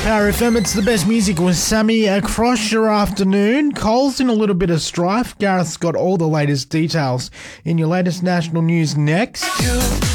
Power FM, it's the best music with Sammy across your afternoon. Cole's in a little bit of strife. Gareth's got all the latest details in your latest national news next.